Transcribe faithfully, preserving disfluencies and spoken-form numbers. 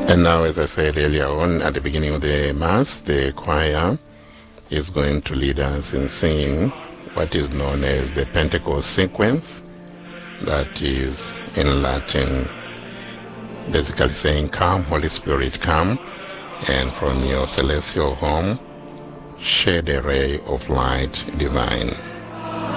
And now, as I said earlier on, at the beginning of the Mass, the choir is going to lead us in singing what is known as the Pentecost sequence, that is in Latin basically saying, "Come, Holy Spirit, come, and from your celestial home shed a ray of light divine."